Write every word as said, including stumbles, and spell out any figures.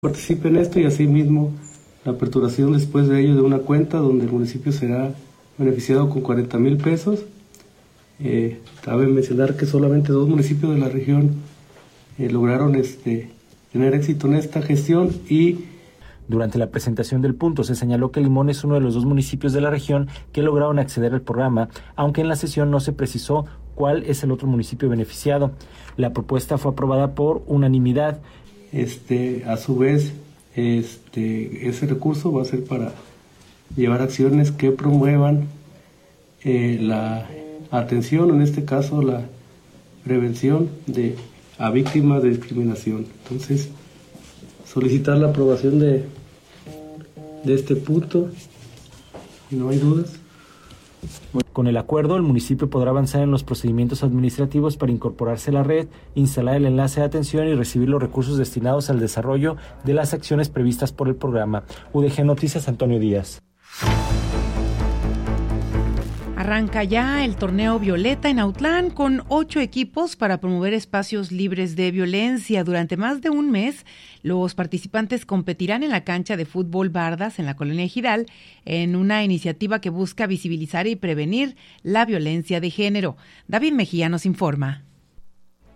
participe en esto y asimismo la aperturación después de ello de una cuenta donde el municipio será beneficiado con cuarenta mil pesos. Eh, cabe mencionar que solamente dos municipios de la región eh, lograron este, tener éxito en esta gestión y durante la presentación del punto se señaló que Limón es uno de los dos municipios de la región que lograron acceder al programa, aunque en la sesión no se precisó cuál es el otro municipio beneficiado. La propuesta fue aprobada por unanimidad. Este, a su vez, este, ese recurso va a ser para llevar acciones que promuevan eh, la atención, en este caso la prevención de a víctimas de discriminación. Entonces, solicitar la aprobación de, de este punto, si no hay dudas. Con el acuerdo, el municipio podrá avanzar en los procedimientos administrativos para incorporarse a la red, instalar el enlace de atención y recibir los recursos destinados al desarrollo de las acciones previstas por el programa. U D G Noticias, Antonio Díaz. Arranca ya el torneo Violeta en Autlán con ocho equipos para promover espacios libres de violencia. Durante más de un mes, los participantes competirán en la cancha de fútbol Bardas en la Colonia Ejidal en una iniciativa que busca visibilizar y prevenir la violencia de género. David Mejía nos informa.